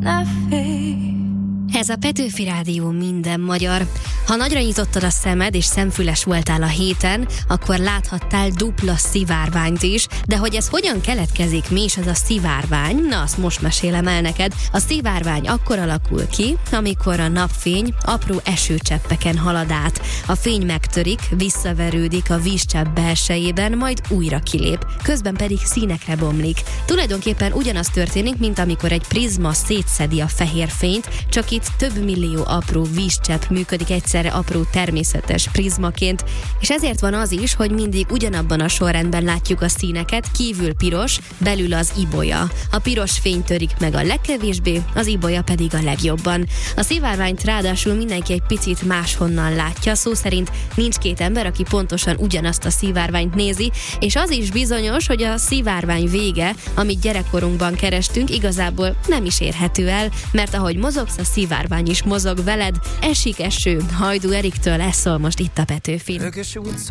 Ez a Petőfi Rádió minden magyar. Ha nagyra nyitottad a szemed és szemfüles voltál a héten, akkor láthattál dupla szivárványt is, de hogy ez hogyan keletkezik, mi is az a szivárvány, na azt most mesélem el neked. A szivárvány akkor alakul ki, amikor a napfény apró esőcseppeken halad át. A fény megtörik, visszaverődik a vízcsepp belsejében, majd újra kilép, közben pedig színekre bomlik. Tulajdonképpen ugyanaz történik, mint amikor egy prizma szétszedi a fehér fényt, csak itt több millió apró vízcsepp működik egyszerre apró természetes prizmaként, és ezért van az is, hogy mindig ugyanabban a sorrendben látjuk a színeket, kívül piros, belül az ibolya. A piros fény törik meg a legkevésbé, az ibolya pedig a legjobban. A szivárványt ráadásul mindenki egy picit máshonnan látja, szó szerint nincs két ember, aki pontosan ugyanazt a szivárványt nézi, és az is bizonyos, hogy a szivárvány vége, amit gyerekkorunkban kerestünk, igazából nem is érhető el, mert ahogy mozogsz, a szivárvány is mozog veled. Esik eső, Hajdú Eriktől, ez szól most itt a Petőfin.